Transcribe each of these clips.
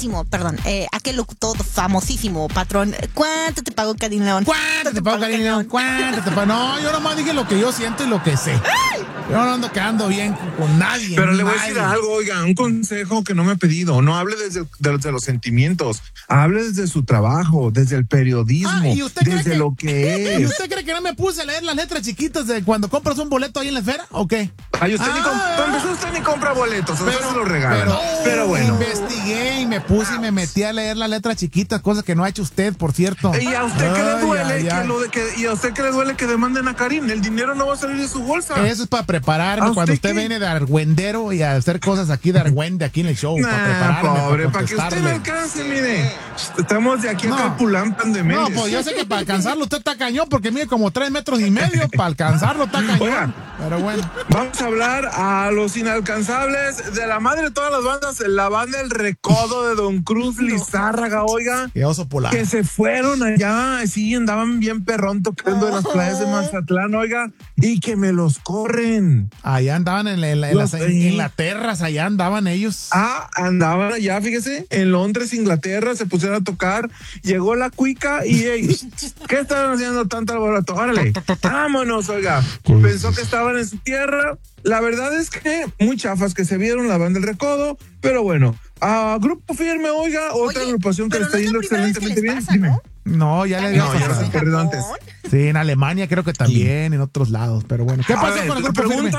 Perdón, aquel locutor famosísimo, patrón. ¿Cuánto te pagó Karim León? ¿Cuánto te pagó Karim León? ¿Cuánto te pagó? No, yo nomás dije lo que yo siento y lo que sé. Yo no ando quedando bien con nadie. Pero le voy a decir algo, oiga, un consejo que no me ha pedido. No hable desde los sentimientos. Hable desde su trabajo, desde el periodismo, desde lo que es. ¿Y usted cree que no me puse a leer las letras chiquitas de cuando compras un boleto ahí en la esfera? ¿O qué? Ay, usted ni compra boletos, usted se los regala. Pero bueno. Investigué y me puse y me metí a leer las letras chiquitas, cosa que no ha hecho usted, por cierto. ¿Y a usted qué le duele y a usted qué le duele que demanden a Karim? El dinero no va a salir de su bolsa. Eso es para prepararme cuando usted viene de argüendero y a hacer cosas aquí de argüende aquí en el show. Para prepararme. Pobre, para que usted me alcance, mire. Estamos de aquí a Calpulampan de Méndez. No, pues yo sé que para alcanzarlo usted está cañón, porque mide como 3 metros y medio. Para alcanzarlo está cañón. Oiga, pero bueno. Vamos a hablar a los inalcanzables de la madre de todas las bandas, la banda El Recodo de Don Cruz Lizárraga, oiga. Qué oso polar. Que se fueron allá, sí, andaban bien perrón tocando en las playas de Mazatlán, oiga, y que me los corren. Allá andaban en las terras, allá andaban ellos. Andaban allá, fíjese, en Londres, Inglaterra, se pusieron a tocar, llegó la cuica y ¿qué estaban haciendo tanto alboroto? Órale, vámonos, oiga. Pensó que estaban en su tierra. La verdad es que muy chafas que se vieron la banda El Recodo, pero bueno, Grupo Firme, oiga, otra agrupación que le está yendo excelentemente bien. Dime. No, ya le dio. Ya se han corrido antes. Sí, en Alemania creo que también, en otros lados, pero bueno. ¿Qué pasó con el Grupo Firme?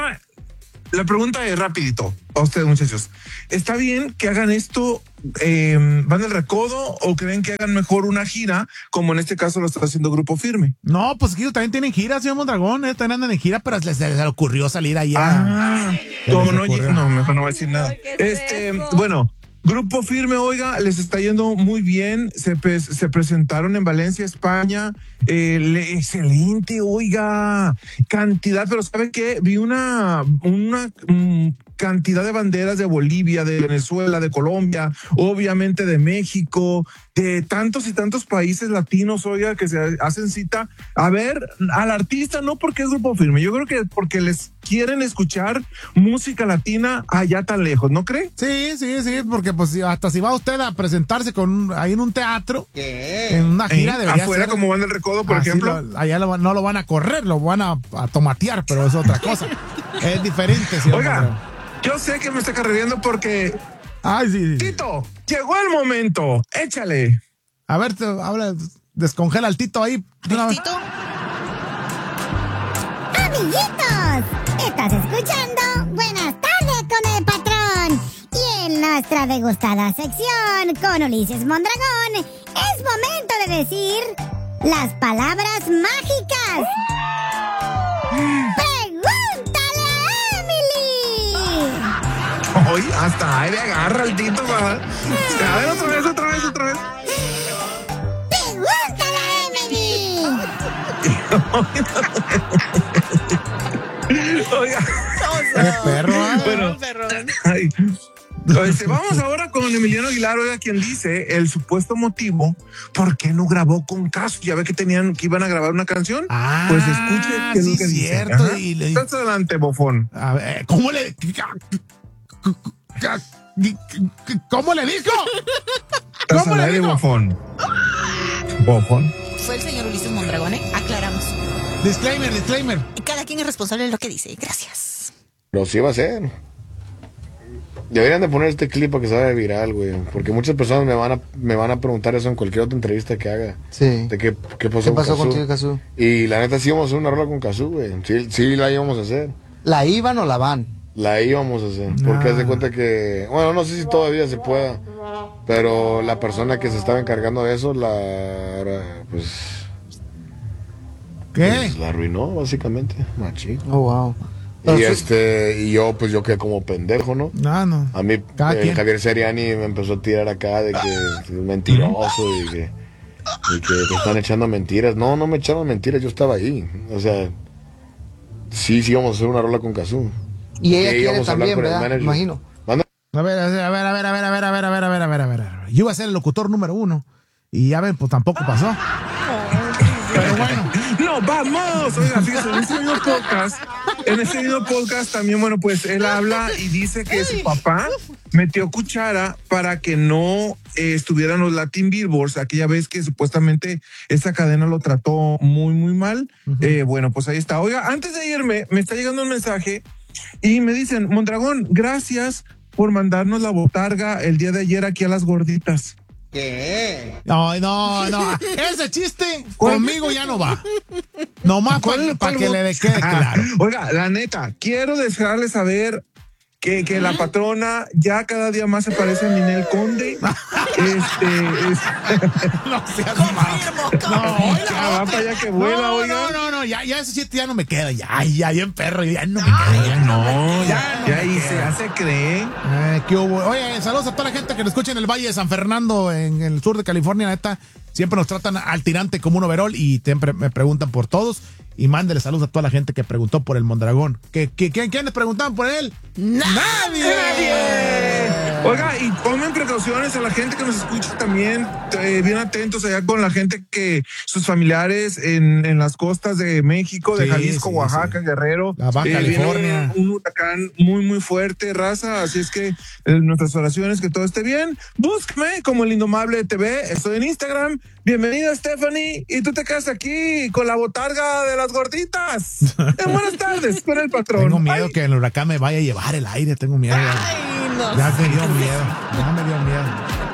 La pregunta es rapidito a ustedes, muchachos. ¿Está bien que hagan esto, van El Recodo, o creen que hagan mejor una gira, como en este caso lo está haciendo Grupo Firme? No, pues ellos también tienen gira, señor Mondragón, también andan en gira, pero les ocurrió salir allá. No, mejor no voy a decir nada. Bueno, Grupo Firme, oiga, les está yendo muy bien. Se presentaron en Valencia, España. Excelente, oiga. Cantidad, pero ¿sabe qué? Vi una cantidad de banderas de Bolivia, de Venezuela, de Colombia, obviamente de México, de tantos y tantos países latinos, oiga, que se hacen cita a ver al artista, no porque es Grupo Firme, yo creo que porque les quieren escuchar música latina allá tan lejos, ¿no cree? Sí, porque pues hasta si va usted a presentarse ahí en un teatro, en una gira debería afuera ser, como Banda El Recodo, por ejemplo. Allá no lo van a correr, lo van a tomatear, pero es otra cosa. Es diferente, señor. Oiga, yo sé que me está carrereando porque... Sí. Tito, llegó el momento. Échale. A ver, descongela al Tito ahí. ¿Tito? Amiguitos, estás escuchando Buenas tardes con el patrón. Y en nuestra degustada sección con Ulises Mondragón, es momento de decir las palabras mágicas. Hoy hasta aire agarra el Tito. A ver, otra vez. ¡Pregúntale a Emily! Oiga. ¡Qué perro! Bueno, vamos ahora con Emiliano Aguilar, oiga, quien dice el supuesto motivo por qué no grabó con Casu. Ya ve que iban a grabar una canción. Pues escuche qué es lo que cierto. Dice. Estás adelante, bofón. A ver, ¿cómo le dijo? ¿Cómo le dijo? Bofón. Fue el señor Ulises Mondragón, aclaramos. Disclaimer. Cada quien es responsable de lo que dice. Gracias. Pero sí va a ser. Deberían de poner este clip para que se vaya viral, güey. Porque muchas personas me van a preguntar eso en cualquier otra entrevista que haga. Sí. De qué pasó contigo, Casu. Y la neta sí íbamos a hacer una rola con Casu, güey. Sí la íbamos a hacer. ¿La iban o la van? La íbamos a hacer. Porque haz de cuenta que... Bueno, no sé si todavía se pueda. Pero la persona que se estaba encargando de eso, pues... ¿Qué? Pues la arruinó, básicamente. Machín. Oh, wow. Y yo quedé como pendejo, ¿no? No. A mí Javier Seriani me empezó a tirar acá de que es mentiroso y que te están echando mentiras. No me echaron mentiras, yo estaba ahí. O sea, sí íbamos a hacer una rola con Casu. Y ella quiere también, ¿verdad? Imagino. A ver. Yo iba a ser el locutor número 1. Y ya ven, pues tampoco pasó. Pero bueno. ¡No, vamos! Oiga, fíjese, en este mismo podcast en este mismo podcast también, bueno, pues él habla y dice que su papá metió cuchara para que no estuvieran los Latin Billboards, aquella vez que supuestamente esa cadena lo trató muy, muy mal. Bueno, pues ahí está. Oiga, antes de irme, me está llegando un mensaje y me dicen, Mondragón, gracias por mandarnos la botarga el día de ayer aquí a las gorditas. ¿Qué? No. Ese chiste conmigo ya no va. Nomás para que le quede claro. Oiga, la neta, quiero dejarles saber que la patrona ya cada día más se parece a Ninel Conde. No seas malo. No, va para allá que vuela, oiga. No, ya ese chiste ya no me queda. Ya bien perro, ya no me queda. Ya se cree. ¿Qué hubo? Oye, saludos a toda la gente que nos escucha en el Valle de San Fernando, en el sur de California, neta. Siempre nos tratan al tirante como un overall y siempre me preguntan por todos. Y mándele saludos a toda la gente que preguntó por el Mondragón. ¿Quiénes preguntaban por él? ¡Nadie! Oiga, y tomen precauciones a la gente que nos escucha también, bien atentos allá con la gente que sus familiares en las costas de México, de Jalisco, Oaxaca, Guerrero. La Baja California. Viene un huracán muy, muy fuerte, raza. Así es que nuestras oraciones, que todo esté bien. Búscame como el Indomable TV. Estoy en Instagram. Bienvenida, Stephanie. Y tú te quedas aquí con la botarga de las gorditas. Buenas tardes, con el patrón. Tengo miedo que el huracán me vaya a llevar el aire. Tengo miedo. Ay, no. Ya me dio miedo.